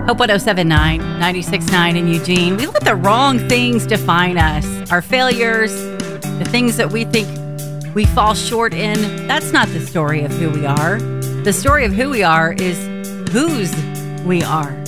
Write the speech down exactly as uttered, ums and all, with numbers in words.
Hope one oh seven point nine, ninety-six point nine in Eugene. We let the wrong things define us. Our failures, the things that we think we fall short in. That's not the story of who we are. The story of who we are is whose we are.